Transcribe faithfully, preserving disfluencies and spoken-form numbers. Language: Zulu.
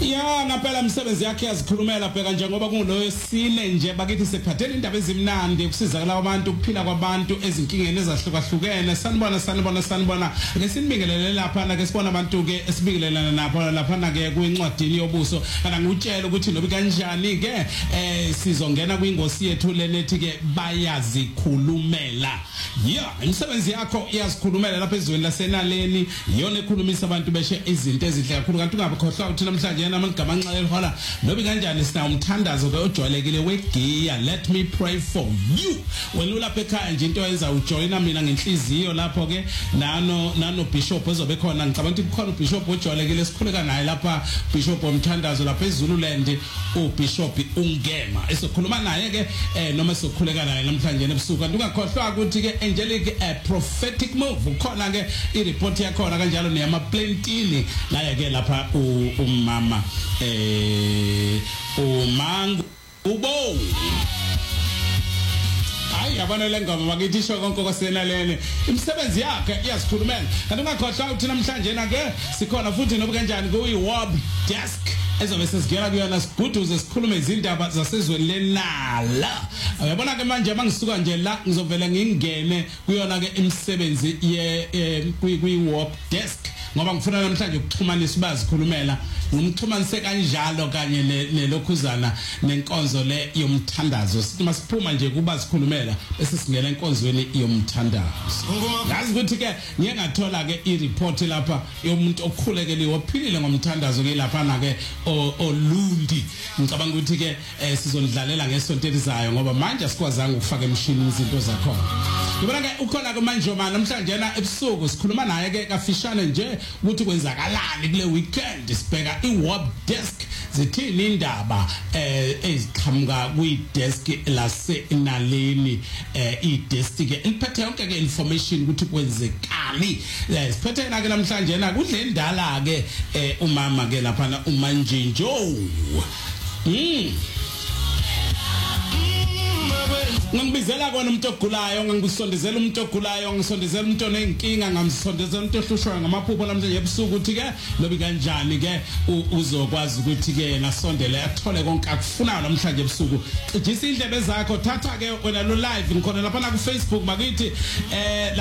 Ya ngaphela umsebenzi yakhe yazikhulumela bheka njengoba kungulo sine nje bakithi sephathele indaba ezimnandi ukusizakala abantu ukuphila kwabantu ezinkingeni ezahlukahlukene sanibona sanibona sanibona ke sinibingelele lapha na ke sibona abantu ke esibingelelana napho lapha na ke kwincwadini yobuso kana ngutshela ukuthi nobi kanjani ke eh sizongena kwingosi yethu lenethi ke bayazikhulumela ya umsebenzi yakho iyazikhulumela lapha ezweni lasenaleni iyona ekhulumisa abantu beshe izinto ezihle kakhulu kanti ungabakhohlwa ukuthi namhlanje namagama anxele hola nobi kanjani sina umthandazo ke ojwayelekile wegiya let me pray for you wena ulapha ekhaya nje into yenza ujoina mina ngenhliziyo lapho ke nano nano bishop ezobe khona ngicabanga ukuthi kukhona ubishop ojwayelekile sikhuleka naye lapha bishop omthandazo lapha eZululand ubishop Ungema esokhuluma naye ke eh noma sokhuleka naye namhlanje ebusuku kanti ungakhohlwa ukuthi ke angelic a prophetic move ukhona ke i report yakhona kanjalo neyama plentini naye ke lapha umama eh umangu ubo hayi yabona le ngoma bakithi isho konke kwasenalene imisebenzi yakhe iyasikhulumela kanti ungakhohlwa ukuthi namhlanje na ke sikhona futhi nobu kanjani kuyi Word Desk ezobe sesigela kuyona siguduze sikhulume izindaba zasezweni lenala uyabona ke manje mangisuka nje la ngizovela ngingene kuyona ke imisebenzi ye kwi Word Desk ngoba ngifuna namhlanje ukuxhumanisa bazikhulumela ngumxhumanise kanjalo kanye nelokhuzana nenkonzo le yomthandazo sithi masiphuma nje kuba sikhulumela bese singena enkonzweni yomthandazo ngazi ukuthi ke ngiye ngathola ke i report lapha yomuntu okhulekeliwe ophilile ngomthandazo ke lapha na ke olundi ngicabanga ukuthi ke sizondlalela ngesonto elizayo ngoba manje asikwazanga ukufaka emshini izinto zakhona ngibona ke ukhona ke manje manje namhlanje na ebusuku sikhuluma naye ke kafishane nje ukuthi kwenzakalani kule weekend sibheka i Word Desk zithini indaba eh eziqhamuka kwi desk lasenaleni eh i desk ke iliphethe yonke ke information ukuthi kwenzekani siphethe na ke namhlanje na kudle indala ke umama ke lapha na umanjinjo mm ngibizela kona umuntu ogulayo ngangusondezela umuntu ogulayo ngisondezela umuntu onenkinga ngamsondezela umuntu ohlushwa ngamaphupho namhlanje ebusuku ukuthi ke lobi kanjani ke uzokwazi ukuthi ke nasondele athole konke akufunayo namhlanje ebusuku cijisa indlebe zakho thatha ke wena lo live ngikhona lapha na ku Facebook bakithi eh